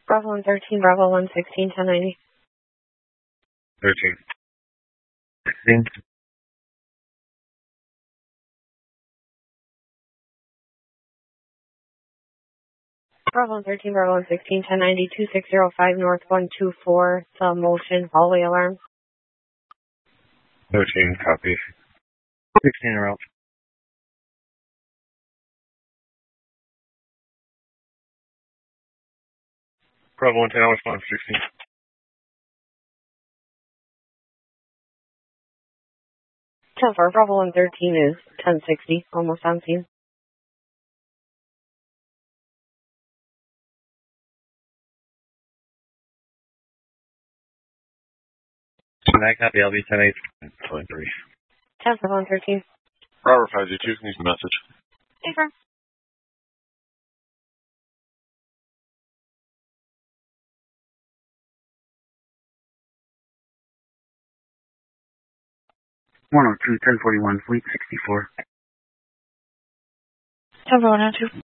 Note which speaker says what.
Speaker 1: Bravo 113, Bravo 116, 1090.
Speaker 2: 13. 16.
Speaker 1: Bravo 113, Bravo 116, 1090, 2605 North 124, the motion, hallway alarm.
Speaker 2: 13, copy. 16 around. Bravo 110, I'll respond 16.
Speaker 1: 10-4, Bravo 113 is 1060, almost on scene.
Speaker 2: Can I copy LB 10-8? 23.
Speaker 1: 10-4, 113.
Speaker 2: Robert 502, needs the message.
Speaker 1: Hey, firm.
Speaker 3: One 1041, Fleet 64.
Speaker 1: 10-4, 102.